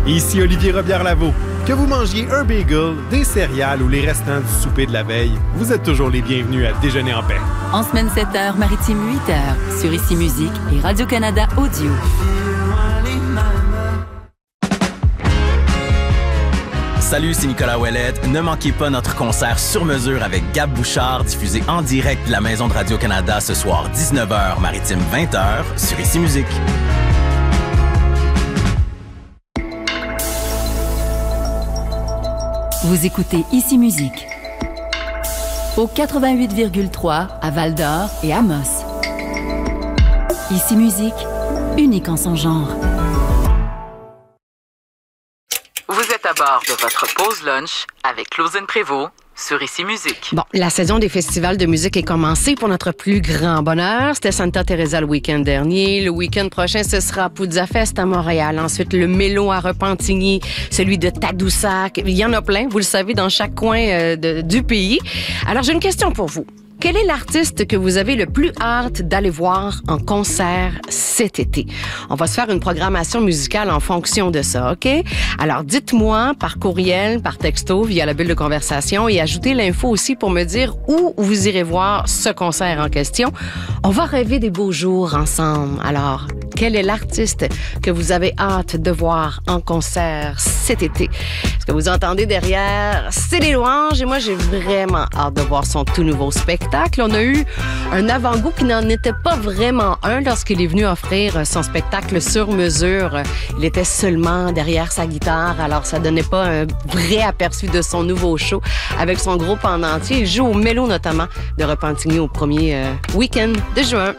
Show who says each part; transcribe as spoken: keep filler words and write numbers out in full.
Speaker 1: Ici Olivier Robillard-Lavaux. Que vous mangiez un bagel, des céréales ou les restants du souper de la veille, vous êtes toujours les bienvenus à Déjeuner en paix.
Speaker 2: En semaine sept heures, maritime huit heures, sur Ici Musique et Radio-Canada Audio.
Speaker 3: Salut, c'est Nicolas Ouellette. Ne manquez pas notre concert sur mesure avec Gab Bouchard, diffusé en direct de la Maison de Radio-Canada ce soir dix-neuf heures, maritime vingt heures, sur Ici Musique.
Speaker 2: Vous écoutez Ici Musique. Au quatre-vingt-huit virgule trois à Val-d'Or et Amos. Ici Musique, unique en son genre.
Speaker 4: Vous êtes à bord de votre pause lunch avec Claudine Prévost sur Ici Musique.
Speaker 5: Bon, la saison des festivals de musique est commencée pour notre plus grand bonheur. C'était Santa Teresa le week-end dernier. Le week-end prochain, ce sera Pouzza Fest à Montréal. Ensuite, le Mélo à Repentigny, celui de Tadoussac. Il y en a plein, vous le savez, dans chaque coin euh, de, du pays. Alors, j'ai une question pour vous. Quel est l'artiste que vous avez le plus hâte d'aller voir en concert cet été? On va se faire une programmation musicale en fonction de ça, OK? Alors, dites-moi par courriel, par texto, via la bulle de conversation et ajoutez l'info aussi pour me dire où vous irez voir ce concert en question. On va rêver des beaux jours ensemble. Alors, quel est l'artiste que vous avez hâte de voir en concert cet été? Ce que vous entendez derrière, c'est les louanges et moi, j'ai vraiment hâte de voir son tout nouveau spectacle. On a eu un avant-goût qui n'en était pas vraiment un lorsqu'il est venu offrir son spectacle sur mesure. Il était seulement derrière sa guitare, alors ça donnait pas un vrai aperçu de son nouveau show. Avec son groupe en entier, il joue au Mélo notamment de Repentigny au premier euh, week-end de juin.